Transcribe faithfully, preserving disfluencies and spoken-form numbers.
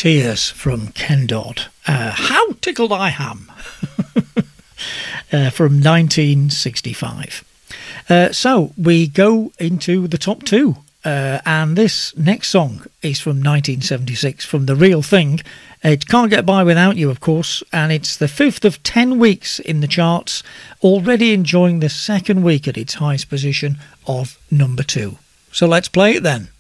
Tears from Ken Dodd. Uh, How Tickled I Am uh, from nineteen sixty-five. Uh, so we go into the top two. Uh, and this next song is from nineteen seventy-six, from The Real Thing. It Can't Get By Without You, of course, and it's the fifth of ten weeks in the charts, already enjoying the second week at its highest position of number two. So let's play it then.